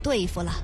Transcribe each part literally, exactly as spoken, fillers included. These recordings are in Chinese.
对付了。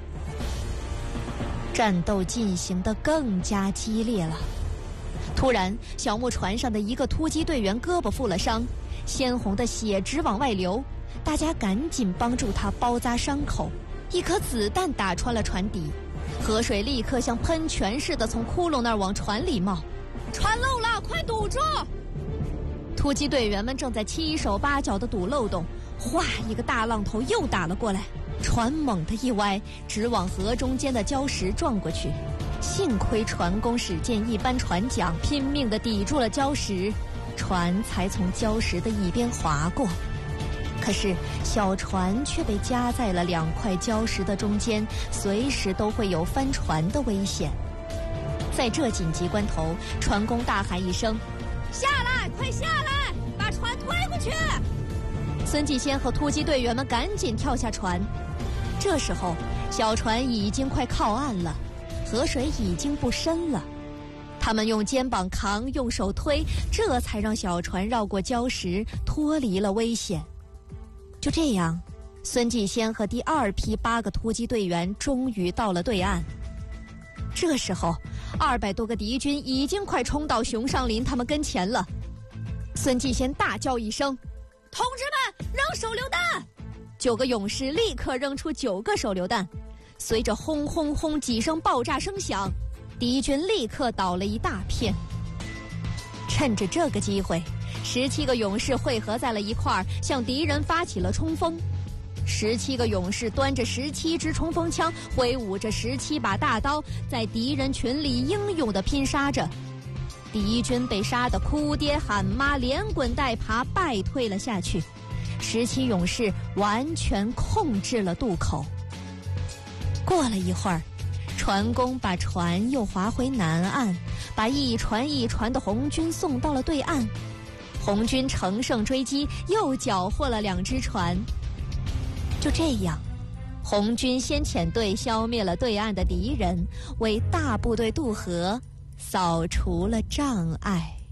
战斗进行得更加激烈了。突然，小木船上的一个突击队员胳膊负了伤，鲜红的血直往外流，大家赶紧帮助他包扎伤口。一颗子弹打穿了船底，河水立刻像喷泉似的从窟窿那儿往船里冒。船漏了，快堵住！突击队员们正在七手八脚地堵漏洞，哗，一个大浪头又打了过来，船猛地一歪，直往河中间的礁石撞过去。幸亏船工使劲一搬船桨，拼命地抵住了礁石，船才从礁石的一边划过。可是小船却被夹在了两块礁石的中间，随时都会有翻船的危险。在这紧急关头，船工大喊一声：“下来，快下来，把船推过去！”孙继先和突击队员们赶紧跳下船。这时候，小船已经快靠岸了，河水已经不深了。他们用肩膀扛，用手推，这才让小船绕过礁石，脱离了危险。就这样，孙继先和第二批八个突击队员终于到了对岸。这时候，二百多个敌军已经快冲到熊尚林他们跟前了。孙继先大叫一声：“同志们，扔手榴弹！”九个勇士立刻扔出九个手榴弹，随着轰轰轰几声爆炸声响，敌军立刻倒了一大片。趁着这个机会，十七个勇士汇合在了一块儿，向敌人发起了冲锋。十七个勇士端着十七支冲锋枪，挥舞着十七把大刀，在敌人群里英勇地拼杀着。敌军被杀得哭爹喊妈，连滚带爬败退了下去。十七勇士完全控制了渡口。过了一会儿，船工把船又划回南岸，把一船一船的红军送到了对岸。红军乘胜追击，又缴获了两只船。就这样，红军先遣队消灭了对岸的敌人，为大部队渡河扫除了障碍。